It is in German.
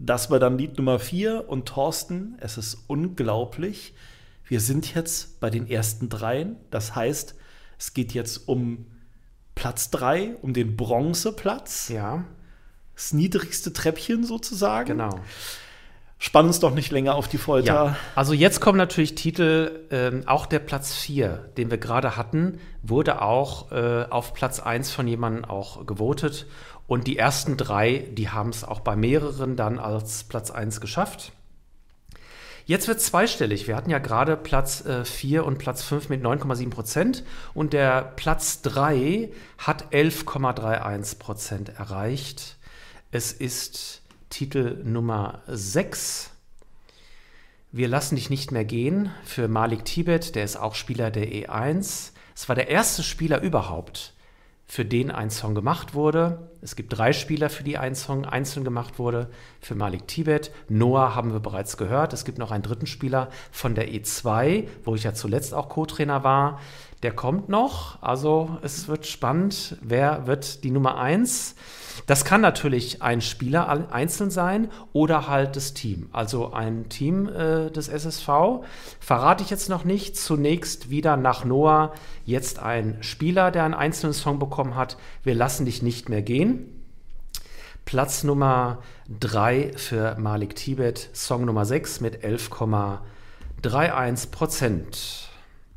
Das war dann Lied Nummer 4 und Thorsten, es ist unglaublich. Wir sind jetzt bei den ersten 3. Das heißt, es geht jetzt um Platz 3, um den Bronzeplatz. Ja. Das niedrigste Treppchen sozusagen. Genau. Spann uns doch nicht länger auf die Folter. Ja. Also jetzt kommen natürlich Titel, auch der Platz 4, den wir gerade hatten, wurde auch auf Platz 1 von jemandem auch gewotet. Und die ersten 3, die haben es auch bei mehreren dann als Platz 1 geschafft. Jetzt wird es zweistellig. Wir hatten ja gerade Platz 4 und Platz 5 mit 9,7%. Und der Platz 3 hat 11,31% erreicht. Es ist Titel Nummer 6. Wir lassen dich nicht mehr gehen für Malik Tibet. Der ist auch Spieler der E1. Es war der erste Spieler überhaupt, für den ein Song gemacht wurde. Es gibt 3 Spieler, für die ein Song einzeln gemacht wurde, für Malik Tibet. Noah haben wir bereits gehört. Es gibt noch einen dritten Spieler von der E2, wo ich ja zuletzt auch Co-Trainer war. Der kommt noch. Also es wird spannend. Wer wird die Nummer 1? Das kann natürlich ein Spieler einzeln sein oder halt das Team. Also ein Team des SSV. Verrate ich jetzt noch nicht. Zunächst wieder nach Noah jetzt ein Spieler, der einen einzelnen Song bekommen hat. Wir lassen dich nicht mehr gehen. Platz Nummer 3 für Malik Tibet. Song Nummer 6 mit 11,31%.